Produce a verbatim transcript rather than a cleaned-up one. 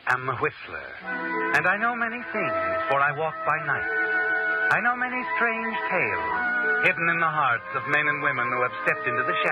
am a whistler, and I know many things, for I walk by night. I know many strange tales hidden in the hearts of men and women who have stepped into the shadows.